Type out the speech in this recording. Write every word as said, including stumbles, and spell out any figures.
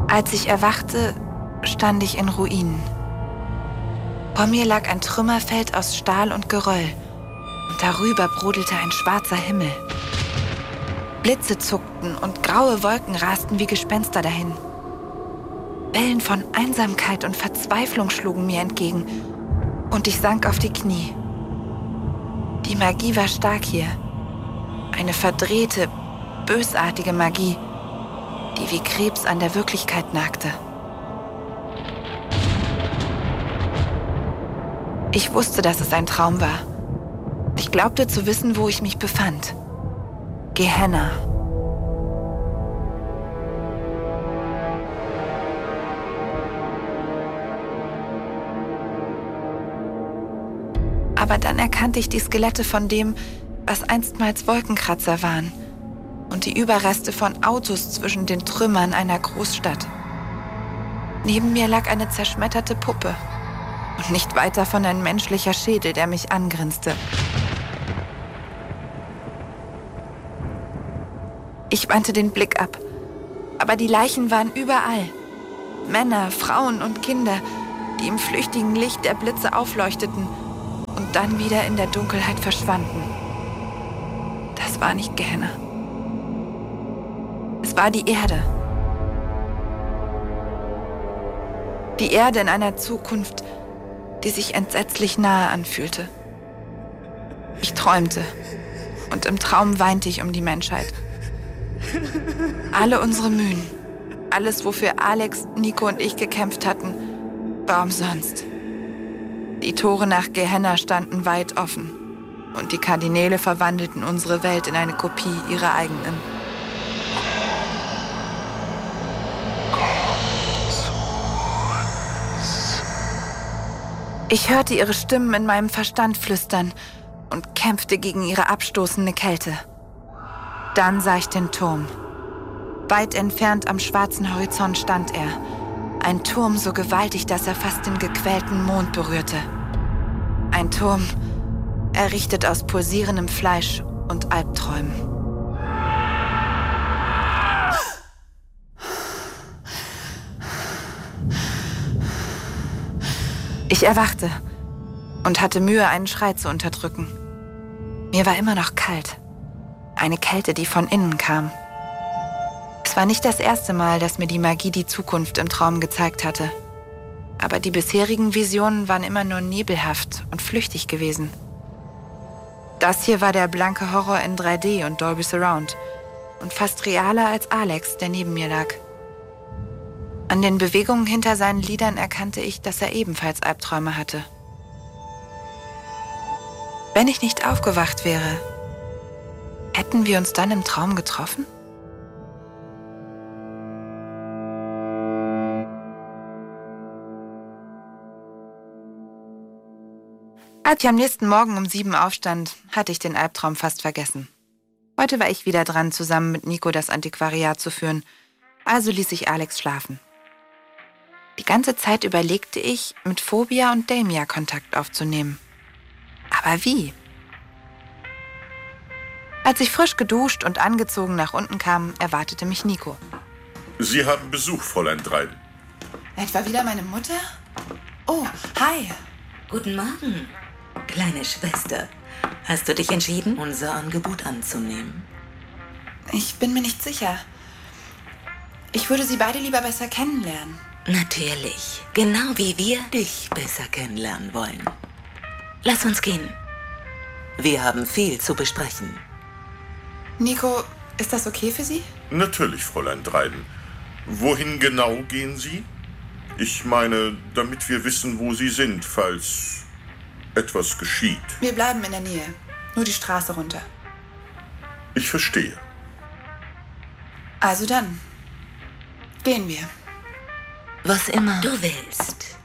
Als ich erwachte, stand ich in Ruinen. Vor mir lag ein Trümmerfeld aus Stahl und Geröll. Und darüber brodelte ein schwarzer Himmel. Blitze zuckten und graue Wolken rasten wie Gespenster dahin. Wellen von Einsamkeit und Verzweiflung schlugen mir entgegen. Und ich sank auf die Knie. Die Magie war stark hier. Eine verdrehte, bösartige Magie, die wie Krebs an der Wirklichkeit nagte. Ich wusste, dass es ein Traum war. Ich glaubte zu wissen, wo ich mich befand. Gehenna. Aber dann erkannte ich die Skelette von dem, was einstmals Wolkenkratzer waren, und die Überreste von Autos zwischen den Trümmern einer Großstadt. Neben mir lag eine zerschmetterte Puppe und nicht weit davon ein menschlicher Schädel, der mich angrinste. Ich wandte den Blick ab, aber die Leichen waren überall. Männer, Frauen und Kinder, die im flüchtigen Licht der Blitze aufleuchteten und dann wieder in der Dunkelheit verschwanden. Das war nicht Gehenna. Es war die Erde. Die Erde in einer Zukunft, die sich entsetzlich nahe anfühlte. Ich träumte und im Traum weinte ich um die Menschheit. Alle unsere Mühen, alles, wofür Alex, Nico und ich gekämpft hatten, war umsonst. Die Tore nach Gehenna standen weit offen und die Kardinäle verwandelten unsere Welt in eine Kopie ihrer eigenen. Ich hörte ihre Stimmen in meinem Verstand flüstern und kämpfte gegen ihre abstoßende Kälte. Dann sah ich den Turm. Weit entfernt am schwarzen Horizont stand er. Ein Turm so gewaltig, dass er fast den gequälten Mond berührte. Ein Turm, errichtet aus pulsierendem Fleisch und Albträumen. Ich erwachte und hatte Mühe, einen Schrei zu unterdrücken. Mir war immer noch kalt. Eine Kälte, die von innen kam. Es war nicht das erste Mal, dass mir die Magie die Zukunft im Traum gezeigt hatte. Aber die bisherigen Visionen waren immer nur nebelhaft und flüchtig gewesen. Das hier war der blanke Horror in drei D und Dolby Surround und fast realer als Alex, der neben mir lag. An den Bewegungen hinter seinen Lidern erkannte ich, dass er ebenfalls Albträume hatte. Wenn ich nicht aufgewacht wäre, hätten wir uns dann im Traum getroffen? Als ich am nächsten Morgen um sieben aufstand, hatte ich den Albtraum fast vergessen. Heute war ich wieder dran, zusammen mit Nico das Antiquariat zu führen, also ließ ich Alex schlafen. Die ganze Zeit überlegte ich, mit Phobia und Damia Kontakt aufzunehmen. Aber wie? Als ich frisch geduscht und angezogen nach unten kam, erwartete mich Nico. Sie haben Besuch, Fräulein Dryden. Etwa wieder meine Mutter? Oh, hi. Guten Morgen, kleine Schwester. Hast du dich entschieden, unser Angebot anzunehmen? Ich bin mir nicht sicher. Ich würde Sie beide lieber besser kennenlernen. Natürlich, genau wie wir dich besser kennenlernen wollen. Lass uns gehen. Wir haben viel zu besprechen. Nico, ist das okay für Sie? Natürlich, Fräulein Dryden. Wohin genau gehen Sie? Ich meine, damit wir wissen, wo Sie sind, falls etwas geschieht. Wir bleiben in der Nähe. Nur die Straße runter. Ich verstehe. Also dann. Gehen wir. Was immer du willst.